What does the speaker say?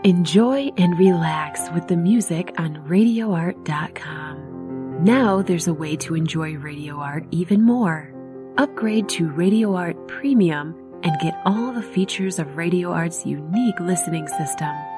Enjoy and relax with the music on RadioArt.com. Now there's a way to enjoy Radio Art even more. Upgrade to Radio Art Premium and get all the features of Radio Art's unique listening system.